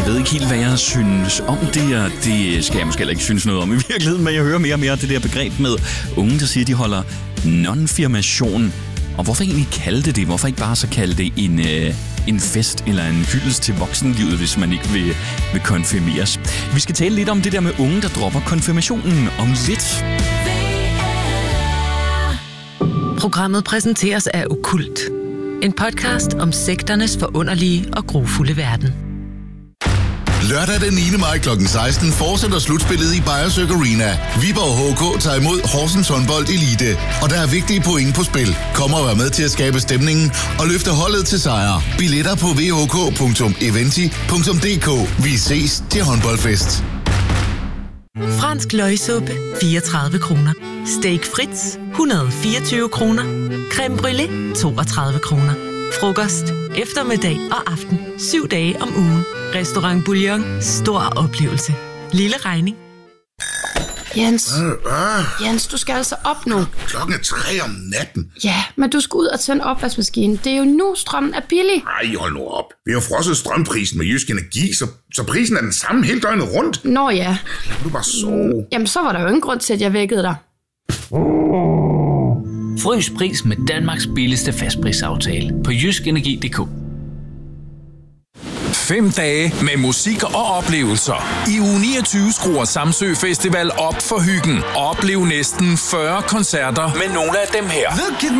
ved ikke helt, hvad jeg synes om det, og det skal jeg måske heller ikke synes noget om i virkeligheden, men jeg hører mere og mere det der begreb med unge, der siger, at de holder non-firmation. Og hvorfor egentlig kalde det det? Hvorfor ikke bare så kalde det en fest eller en hyldest til voksenlivet, hvis man ikke vil konfirmeres? Vi skal tale lidt om det der med unge, der dropper konfirmationen om lidt. Programmet præsenteres af Okkult. En podcast om sekternes forunderlige og grufulde verden. Lørdag den 9. maj kl. 16 fortsætter slutspillet i Bayersøk Arena. Viborg HK tager imod Horsens Håndbold Elite, og der er vigtige point på spil. Kom og vær med til at skabe stemningen og løfte holdet til sejr. Billetter på vhk.eventi.dk. Vi ses til håndboldfest. Fransk løgsuppe, 34 kroner. Steak Fritz, 124 kroner. Crème brûlée, 32 kroner. Frokost, eftermiddag og aften. 7 dage om ugen. Restaurant Bouillon. Stor oplevelse. Lille regning. Jens, du skal altså op nu. Klokken er 3 om natten. Ja, men du skal ud og tænde opvaskemaskinen. Det er jo nu, strømmen er billig. Ej, hold nu op. Vi har frosset strømprisen med Jysk Energi, så prisen er den samme hele døgnet rundt. Nå ja. Lad du bare sove. Jamen, så var der jo ingen grund til, at jeg vækkede dig. Frys pris med Danmarks billigste fastprisaftale på jyskenergi.dk. 5 dage med musik og oplevelser. I uge 29 skruer Samsø Festival op for hyggen. Oplev næsten 40 koncerter med nogle af dem her.